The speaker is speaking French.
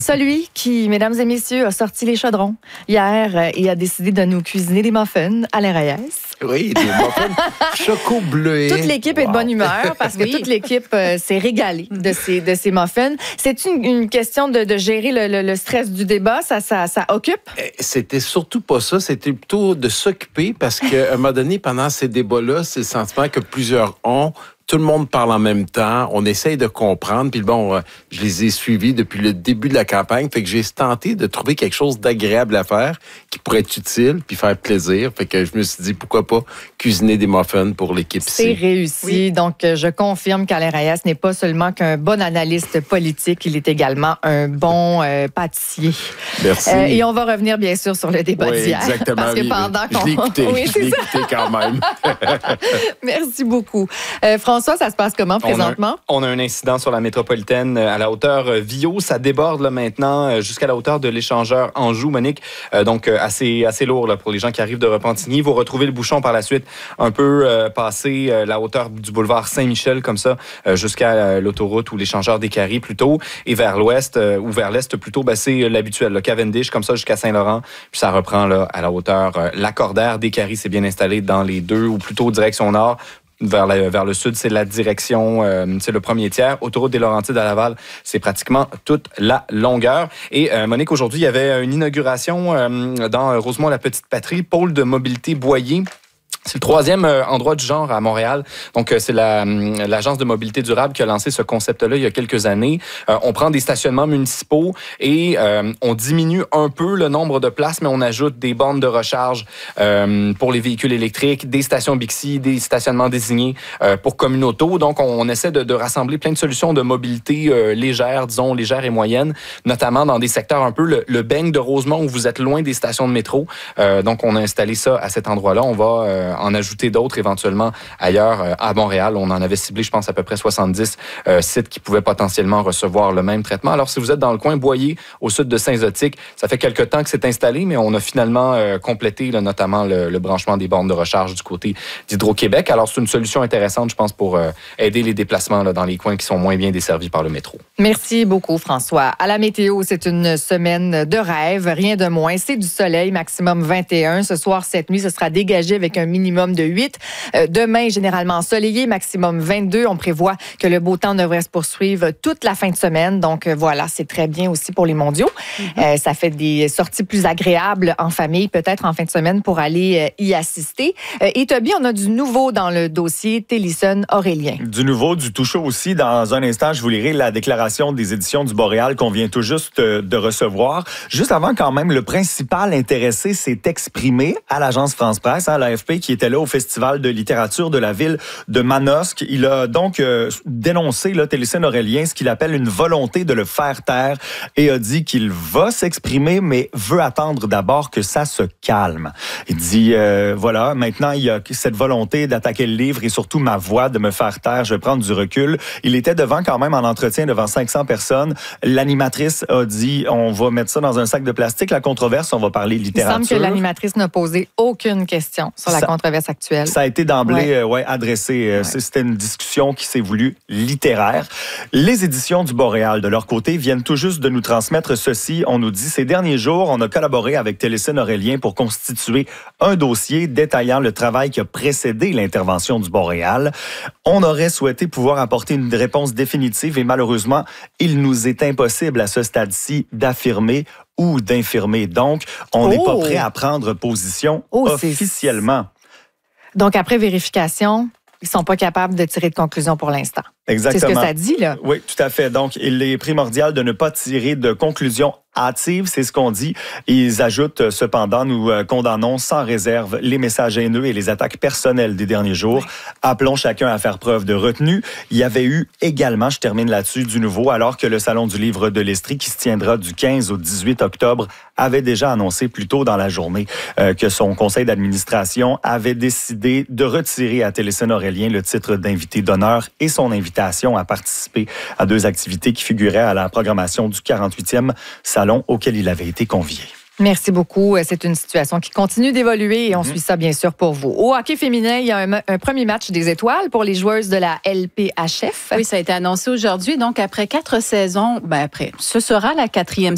Celui qui, mesdames et messieurs, a sorti les chaudrons hier et a décidé de nous cuisiner des muffins, Alain Reyes. Oui, des muffins choco-bleués. Toute l'équipe est de bonne humeur parce que toute l'équipe s'est régalée de ces muffins. C'est une question de gérer le stress du débat? Ça occupe? C'était surtout pas ça. C'était plutôt de s'occuper parce qu'à un moment donné, pendant ces débats-là, c'est le sentiment que plusieurs ont. Tout le monde parle en même temps. On essaye de comprendre. Puis bon, je les ai suivis depuis le début de la campagne. Fait que j'ai tenté de trouver quelque chose d'agréable à faire qui pourrait être utile puis faire plaisir. Fait que je me suis dit, pourquoi pas cuisiner des muffins pour l'équipe ici. C'est réussi. Oui. Donc, je confirme qu'Alain Reyes n'est pas seulement qu'un bon analyste politique, il est également un bon pâtissier. Merci. Et on va revenir, bien sûr, sur le débat d'hier. Exactement. Parce que pendant je l'ai écouté. Oui, je l'ai écouté quand même. Merci beaucoup. François, ça se passe comment présentement? On a un incident sur la métropolitaine à la hauteur Viau. Ça déborde là, maintenant jusqu'à la hauteur de l'échangeur Anjou, Monique. Donc, assez lourd là, pour les gens qui arrivent de Repentigny. Vous retrouvez le bouchon par la suite un peu passé la hauteur du boulevard Saint-Michel, comme ça, jusqu'à l'autoroute ou l'échangeur des Caries plutôt. Et vers l'ouest ou vers l'est plutôt, c'est l'habituel, le Cavendish, comme ça, jusqu'à Saint-Laurent. Puis ça reprend là, à la hauteur Lacordaire. Des Caries, c'est bien installé dans les deux ou plutôt direction nord. Vers le sud, c'est la direction, c'est le premier tiers. Autoroute des Laurentides à Laval, c'est pratiquement toute la longueur. Et Monique, aujourd'hui, il y avait une inauguration dans Rosemont-la-Petite-Patrie, pôle de mobilité Boyer. C'est le troisième endroit du genre à Montréal. Donc, c'est l'Agence de mobilité durable qui a lancé ce concept-là il y a quelques années. On prend des stationnements municipaux et on diminue un peu le nombre de places, mais on ajoute des bornes de recharge pour les véhicules électriques, des stations Bixi, des stationnements désignés pour communauto. Donc, on essaie de rassembler plein de solutions de mobilité légère, disons légère et moyenne, notamment dans des secteurs un peu le beigne de Rosemont où vous êtes loin des stations de métro. Donc, on a installé ça à cet endroit-là. On va en ajouter d'autres éventuellement ailleurs à Montréal. On en avait ciblé, je pense, à peu près 70 sites qui pouvaient potentiellement recevoir le même traitement. Alors, si vous êtes dans le coin Boyer, au sud de Saint-Zotique, ça fait quelque temps que c'est installé, mais on a finalement complété là, notamment le branchement des bornes de recharge du côté d'Hydro-Québec. Alors, c'est une solution intéressante, je pense, pour aider les déplacements là, dans les coins qui sont moins bien desservis par le métro. Merci beaucoup, François. À la météo, c'est une semaine de rêve, rien de moins. C'est du soleil, maximum 21. Ce soir, cette nuit, ce sera dégagé avec un minimum de 8. Demain, généralement ensoleillé, maximum 22. On prévoit que le beau temps devrait se poursuivre toute la fin de semaine. Donc, voilà, c'est très bien aussi pour les mondiaux. Ça fait des sorties plus agréables en famille, peut-être en fin de semaine, pour aller y assister. Et Toby, on a du nouveau dans le dossier Télisson-Aurélien. Du nouveau, du tout chaud aussi. Dans un instant, je vous lirai la déclaration des éditions du Boréal qu'on vient tout juste de recevoir. Juste avant, quand même, le principal intéressé s'est exprimé à l'agence France-Presse, l'AFP, qui était là au Festival de littérature de la ville de Manosque. Il a donc dénoncé Télisson-Aurélien, ce qu'il appelle une volonté de le faire taire, et a dit qu'il va s'exprimer, mais veut attendre d'abord que ça se calme. Il dit, voilà, maintenant, il y a cette volonté d'attaquer le livre et surtout ma voix, de me faire taire, je vais prendre du recul. Il était devant quand même en entretien devant 500 personnes. L'animatrice a dit, on va mettre ça dans un sac de plastique, la controverse, on va parler littérature. Il semble que l'animatrice n'a posé aucune question sur la controverse actuelle. Ça a été d'emblée adressé. C'était une discussion qui s'est voulue littéraire. Les éditions du Boréal, de leur côté, viennent tout juste de nous transmettre ceci. On nous dit, ces derniers jours, on a collaboré avec Télisson-Aurélien pour constituer un dossier détaillant le travail qui a précédé l'intervention du Boréal. On aurait souhaité pouvoir apporter une réponse définitive et malheureusement, il nous est impossible à ce stade-ci d'affirmer ou d'infirmer. Donc, on n'est pas prêt à prendre position officiellement. Donc, après vérification, ils ne sont pas capables de tirer de conclusion pour l'instant. Exactement. C'est ce que ça dit, là? Oui, tout à fait. Donc, il est primordial de ne pas tirer de conclusion hâtive, c'est ce qu'on dit. Ils ajoutent, cependant, nous condamnons sans réserve les messages haineux et les attaques personnelles des derniers jours. Appelons chacun à faire preuve de retenue. Il y avait eu également, je termine là-dessus, du nouveau, alors que le Salon du livre de l'Estrie, qui se tiendra du 15 au 18 octobre, avait déjà annoncé plus tôt dans la journée que son conseil d'administration avait décidé de retirer à Télisson-Aurélien le titre d'invité d'honneur et son invitation à participer à 2 activités qui figuraient à la programmation du 48e salon auquel il avait été convié. Merci beaucoup. C'est une situation qui continue d'évoluer et on suit ça, bien sûr, pour vous. Au hockey féminin, il y a un premier match des étoiles pour les joueuses de la LPHF. Oui, ça a été annoncé aujourd'hui. Donc, après 4 saisons, ce sera la 4e